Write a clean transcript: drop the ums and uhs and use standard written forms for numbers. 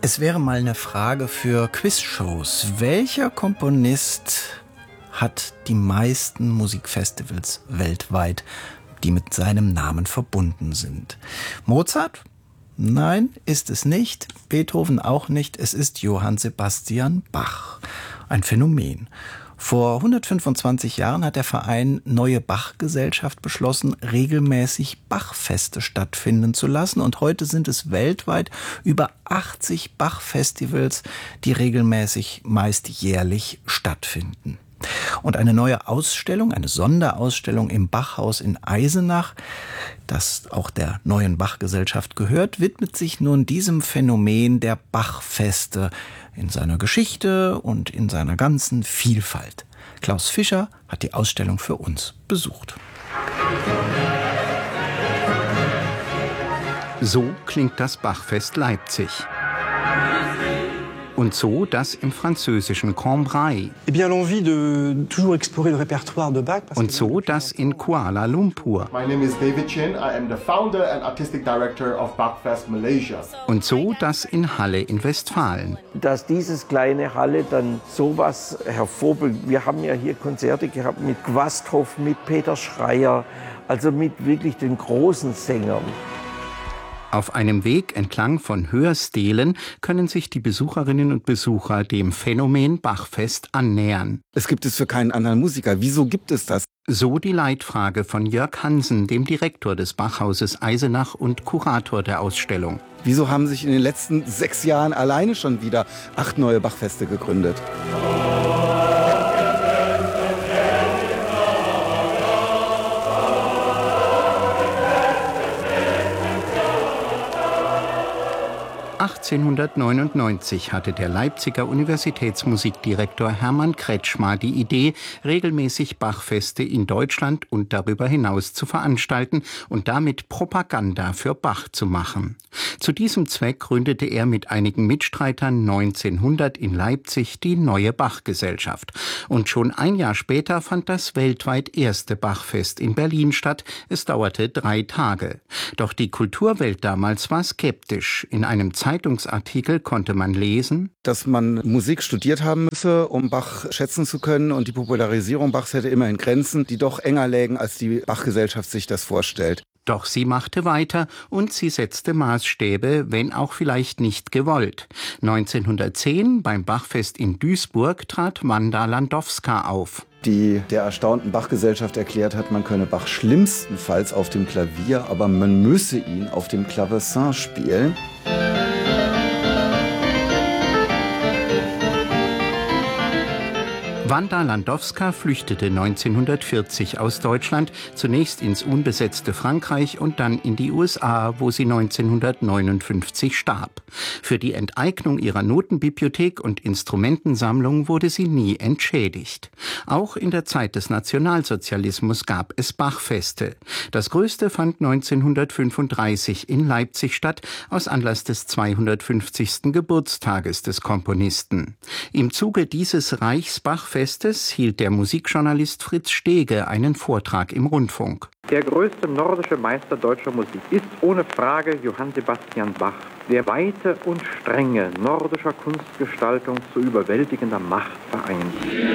Es wäre mal eine Frage für Quizshows. Welcher Komponist hat die meisten Musikfestivals weltweit, die mit seinem Namen verbunden sind? Mozart? Nein, ist es nicht. Beethoven auch nicht. Es ist Johann Sebastian Bach. Ein Phänomen. Vor 125 Jahren hat der Verein Neue Bach-Gesellschaft beschlossen, regelmäßig Bachfeste stattfinden zu lassen. Und heute sind es weltweit über 80 Bach-Festivals, die regelmäßig, meist jährlich stattfinden. Und eine neue Ausstellung, eine Sonderausstellung im Bachhaus in Eisenach, das auch der Neuen Bach-Gesellschaft gehört, widmet sich nun diesem Phänomen der Bachfeste in seiner Geschichte und in seiner ganzen Vielfalt. Klaus Fischer hat die Ausstellung für uns besucht. So klingt das Bachfest Leipzig. Und so das im französischen Cambrai. Und so das in Kuala Lumpur. My name is David Chin. I am the founder and artistic director of Bachfest Malaysia. Und so das in Halle in Westfalen. Dass dieses kleine Halle dann sowas hervorbringt. Wir haben ja hier Konzerte gehabt mit Gwasthoff, mit Peter Schreier, also mit wirklich den großen Sängern. Auf einem Weg entlang von Hörstelen können sich die Besucherinnen und Besucher dem Phänomen Bachfest annähern. Es gibt es für keinen anderen Musiker. Wieso gibt es das? So die Leitfrage von Jörg Hansen, dem Direktor des Bachhauses Eisenach und Kurator der Ausstellung. Wieso haben sich in den letzten 6 Jahren alleine schon wieder 8 neue Bachfeste gegründet? (1899) hatte der Leipziger Universitätsmusikdirektor Hermann Kretschmar die Idee, regelmäßig Bachfeste in Deutschland und darüber hinaus zu veranstalten und damit Propaganda für Bach zu machen. Zu diesem Zweck gründete er mit einigen Mitstreitern 1900 in Leipzig die Neue Bach-Gesellschaft. Und schon ein Jahr später fand das weltweit erste Bachfest in Berlin statt. Es dauerte 3 Tage. Doch die Kulturwelt damals war skeptisch. In einem Zeitungsartikel konnte man lesen, dass man Musik studiert haben müsse, um Bach schätzen zu können, und die Popularisierung Bachs hätte immerhin Grenzen, die doch enger lägen, als die Bachgesellschaft sich das vorstellt. Doch sie machte weiter und sie setzte Maßstäbe, wenn auch vielleicht nicht gewollt. 1910 beim Bachfest in Duisburg trat Wanda Landowska auf, die der erstaunten Bachgesellschaft erklärt hat, man könne Bach schlimmstenfalls auf dem Klavier, aber man müsse ihn auf dem Klavecin spielen. Wanda Landowska flüchtete 1940 aus Deutschland, zunächst ins unbesetzte Frankreich und dann in die USA, wo sie 1959 starb. Für die Enteignung ihrer Notenbibliothek und Instrumentensammlung wurde sie nie entschädigt. Auch in der Zeit des Nationalsozialismus gab es Bachfeste. Das größte fand 1935 in Leipzig statt, aus Anlass des 250. Geburtstages des Komponisten. Im Zuge dieses Reichsbachfestes hielt der Musikjournalist Fritz Stege einen Vortrag im Rundfunk. Der größte nordische Meister deutscher Musik ist ohne Frage Johann Sebastian Bach, der Weite und Strenge nordischer Kunstgestaltung zu überwältigender Macht vereint.